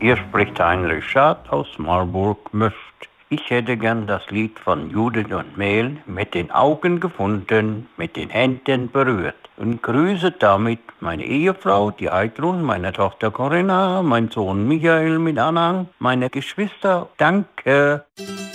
Hier spricht Heinrich Schad aus Marburg-Möst. Ich hätte gern das Lied von Judith und Mehl mit den Augen gefunden, mit den Händen berührt. Und grüße damit meine Ehefrau, die Heidrun, meine Tochter Corinna, mein Sohn Michael mit Anhang, meine Geschwister. Danke.